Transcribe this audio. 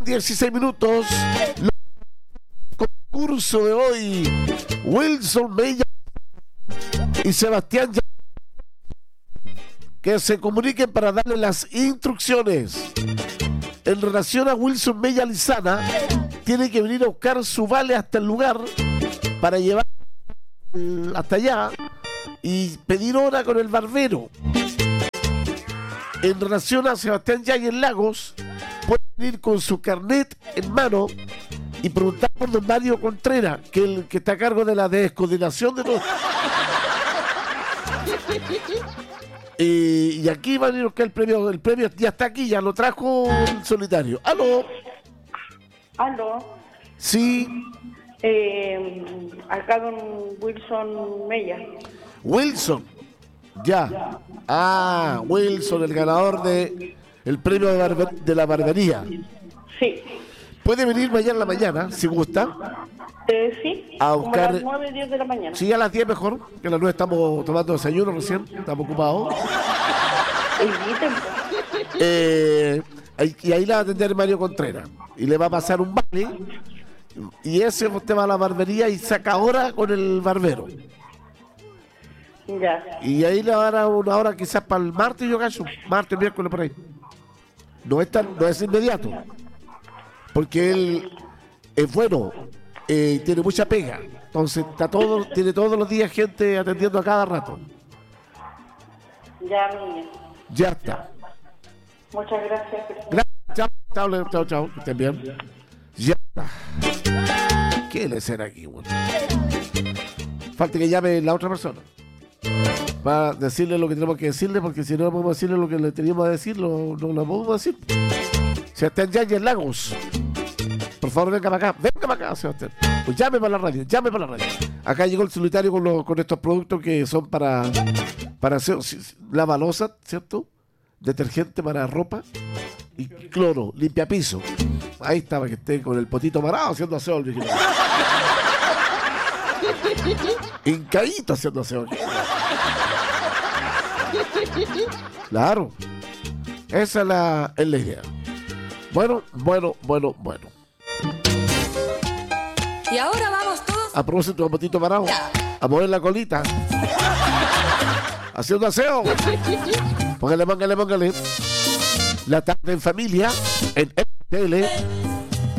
16 minutos. Concurso de hoy. Wilson Mella y Sebastián que se comuniquen para darle las instrucciones. En relación a Wilson Mella Lizana, tiene que venir a buscar su vale hasta el lugar para llevar hasta allá y pedir hora con el barbero. En relación a Sebastián Yáñez Lagos, puede venir con su carnet en mano y preguntar por don Mario Contreras, que el que está a cargo de la descoordinación de todo. Y aquí va a venir el premio ya está aquí, ya lo trajo el solitario. ¿Aló? ¿Aló? Sí. Acá don Wilson Mella. Wilson. Ya. Ah, Wilson, el ganador de el premio de la barbería. Sí. Puede venir mañana en la mañana, si gusta. Sí, a buscar, como a las 9, 10 de la mañana. Sí, a las 10 mejor, que a las 9 estamos tomando desayuno recién, estamos ocupados. Y ahí la va a atender Mario Contreras. Y le va a pasar un vale. Y ese usted va a la barbería y saca hora con el barbero. Ya. Y ahí le va a dar una hora quizás para el martes, yo cacho. Martes, miércoles, por ahí. No es inmediato. Porque él es bueno. Tiene mucha pega, entonces tiene todos los días gente atendiendo a cada rato. Ya, niña. Ya está. Muchas gracias. Gracias, chao, que estén bien. Ya está. ¿Qué le será aquí, bueno? Falta que llame la otra persona para decirle lo que tenemos que decirle, porque si no podemos decirle lo que le teníamos que decir, no lo podemos decir. Sebastián Yáñez Lagos, por favor, venga para acá, Sebastián. Pues llame para la radio. Acá llegó el solitario con estos productos que son para hacer la balosa, ¿cierto? Detergente para ropa y cloro, limpia piso. Ahí estaba, que esté con el potito parado haciendo aseo al vigilante. Hincadito haciendo aseo. Claro. Esa es la idea. Bueno. Y ahora vamos todos A propósito, un potito parado. A mover la colita. Haciendo aseo. Póngale. La tarde en familia en RTL